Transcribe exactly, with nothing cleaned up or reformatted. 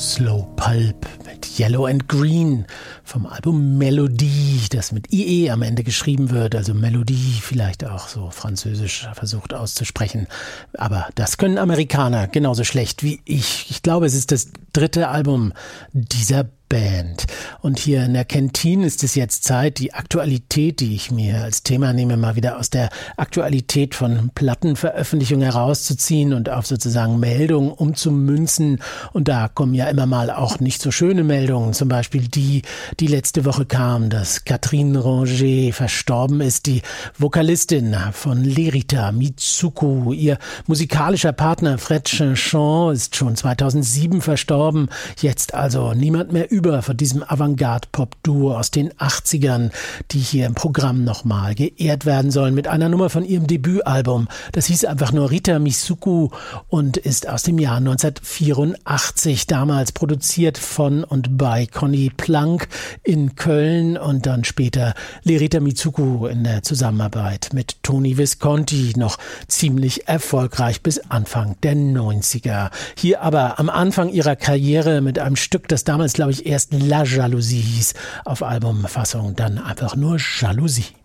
Slow Pulp mit Yellow and Green vom Album Melodie, das mit I E am Ende geschrieben wird, also Melodie, vielleicht auch so französisch versucht auszusprechen. Aber das können Amerikaner genauso schlecht wie ich. Ich glaube, es ist das dritte Album dieser Band. Und hier in der Kentin ist es jetzt Zeit, die Aktualität, die ich mir als Thema nehme, mal wieder aus der Aktualität von Plattenveröffentlichungen herauszuziehen und auf sozusagen Meldungen umzumünzen. Und da kommen ja immer mal auch nicht so schöne Meldungen, zum Beispiel die, die letzte Woche kam, dass Catherine Roger verstorben ist, die Vokalistin von Lerita Mitsuko. Ihr musikalischer Partner Fred Chinchon ist schon zweitausendsieben verstorben, jetzt also niemand mehr über von diesem Avantgarde-Pop-Duo aus den achtzigern, die hier im Programm nochmal geehrt werden sollen mit einer Nummer von ihrem Debütalbum. Das hieß einfach nur Rita Mitsuko und ist aus dem Jahr neunzehnhundertvierundachtzig, damals produziert von und bei Conny Plank in Köln und dann später Lerita Mitsuko in der Zusammenarbeit mit Tony Visconti, noch ziemlich erfolgreich bis Anfang der neunziger. Hier aber am Anfang ihrer Karriere mit einem Stück, das damals, glaube ich, erst La Jalousie hieß, auf Albumfassung dann einfach nur Jalousie.